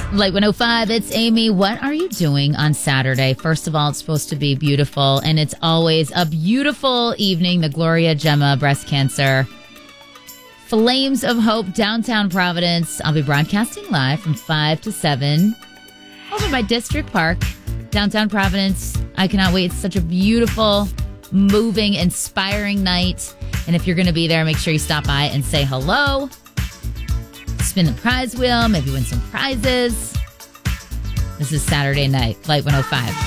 Light 105, it's Amy. What are you doing on Saturday? First of all, it's supposed to be beautiful, and it's always a beautiful evening. The Gloria Gemma Breast Cancer Flames of Hope, downtown Providence. I'll be broadcasting live from 5 to 7 over by District Park, downtown Providence. I cannot wait. It's such a beautiful, moving, inspiring night. And if you're going to be there, make sure you stop by and say hello. Spin the prize wheel, maybe win some prizes. This is Saturday night, Light 105.